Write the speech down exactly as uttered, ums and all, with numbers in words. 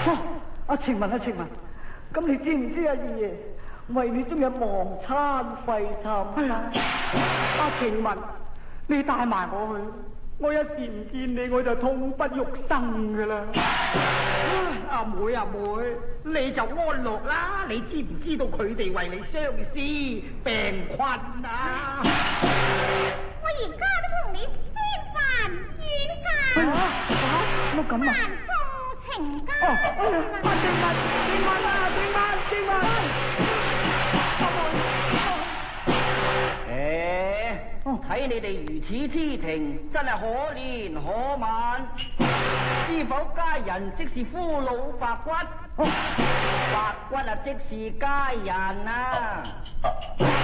阿晴雯啊晴雯，咁你知唔知阿二爺為你今日忘餐廢寢啊？阿晴雯，你帶埋我去，我一時唔見你我就痛不欲生噶啦。 阿妹阿妹，你就安樂啦！你知唔知道佢哋為你相思病困啊？ 我而家都同你非凡遠嫁， 乜咁啊？ 萬公情家。 哦，阿晴雯，晴雯啊，晴雯，晴雯。 誒，睇你哋如此痴情，真係可憐可憫。知否佳人即是夫老白骨，白骨啊即是佳人啊！